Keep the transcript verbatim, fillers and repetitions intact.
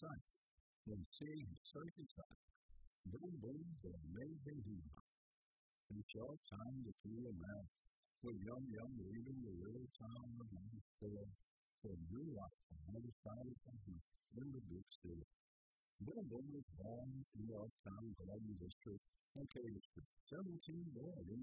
sight when seeing his circumcised. Boom, boom, the amazing human. In short time, the two of man were young, young, leaving the little town of Mansfield for new life on the other side of the mountain in the big city. Boom, boom was born in the uptown Garden District on Cater Street, seventeen boy in